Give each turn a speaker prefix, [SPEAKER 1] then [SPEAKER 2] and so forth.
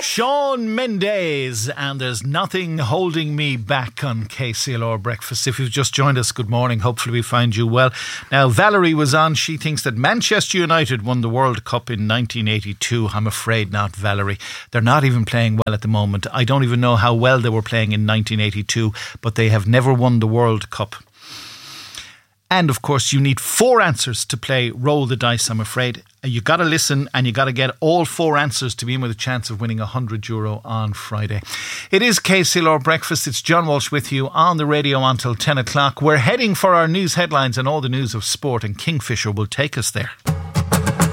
[SPEAKER 1] Shawn Mendes, and there's nothing holding me back on KCLR Breakfast. If you've just joined us, good morning. Hopefully we find you well. Now, Valerie was on. She thinks that Manchester United won the World Cup in 1982. I'm afraid not, Valerie. They're not even playing well at the moment. I don't even know how well they were playing in 1982, but they have never won the World Cup. And of course, you need 4 answers to play Roll the Dice, I'm afraid. You got to listen and you got to get all 4 answers to be in with a chance of winning €100 on Friday. It is KCLR Breakfast. It's John Walsh with you on the radio until 10 o'clock. We're heading for our news headlines and all the news of sport, and Kingfisher will take us there.